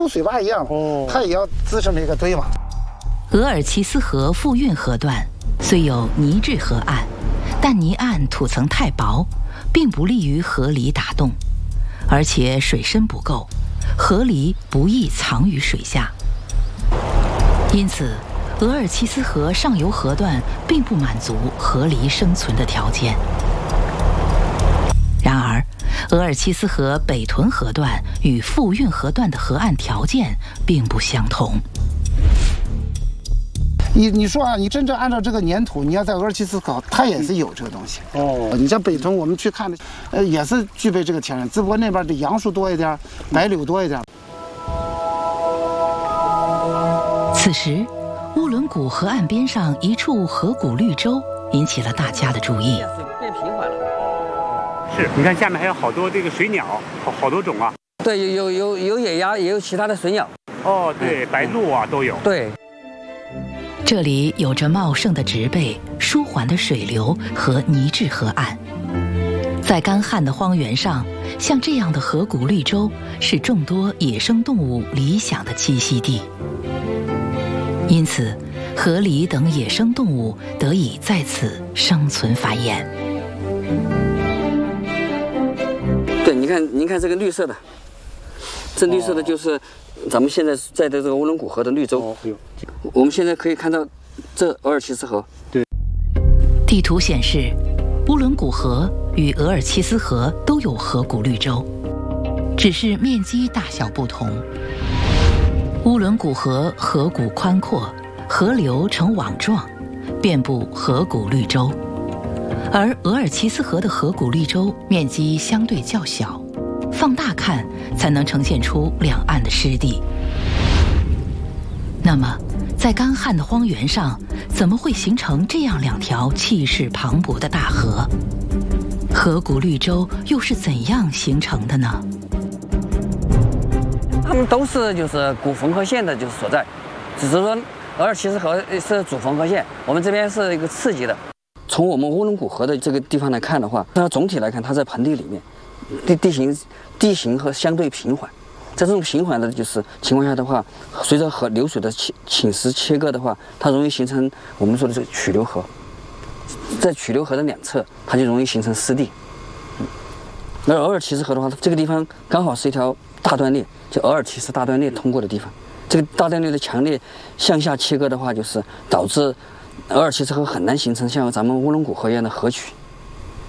水坝一样，它也要滋生这个堆嘛。 额尔齐斯河复运河段虽有泥质河岸，但泥岸土层太薄，并不利于河狸打洞，而且水深不够，河狸不易藏于水下。因此，额尔齐斯河上游河段并不满足河狸生存的条件。然而，额尔齐斯河北屯河段与复运河段的河岸条件并不相同。 你说啊，你真正按照这个粘土，你要在额尔齐斯河，它也是有这个东西。你像北屯，我们去看的，也是具备这个条件，只不过那边的杨树多一点，白柳多一点。 此时，乌伦古河岸边上一处河谷绿洲引起了大家的注意。 水变平缓了。 是，你看下面还有好多这个水鸟，好多种啊。 对，有野鸭，也有其他的水鸟。 哦，对，白鹭啊都有。 对。 这里有着茂盛的植被、舒缓的水流和泥质河岸，在干旱的荒原上，像这样的河谷绿洲是众多野生动物理想的栖息地。因此，河狸等野生动物得以在此生存繁衍。 对，您看这个绿色的，这绿色的就是咱们现在在的这个乌伦古河的绿洲。我们现在可以看到这额尔齐斯河。对。 地图显示，乌伦古河与额尔齐斯河都有河谷绿洲，只是面积大小不同。乌伦古河河谷宽阔，河流呈网状，遍布河谷绿洲，而额尔齐斯河的河谷绿洲面积相对较小，放大看才能呈现出两岸的湿地。那么，在干旱的荒原上，怎么会形成这样两条气势磅礴的大河？河谷绿洲又是怎样形成的呢？ 它们都是就是古缝合线的就是所在，只是说额尔齐斯河是主缝合线，我们这边是一个次级的。从我们乌伦古河的这个地方来看的话，它总体来看，它在盆地里面，地形和相对平缓。在这种平缓的就是情况下的话，随着河流水的侵蚀切割的话，它容易形成我们说的这个曲流河。在曲流河的两侧，它就容易形成湿地。而额尔齐斯河的话，这个地方刚好是一条大断裂，就额尔齐斯大断裂通过的地方。这个大断裂的强烈向下切割的话，就是导致额尔齐斯河很难形成像咱们乌伦古河一样的河曲。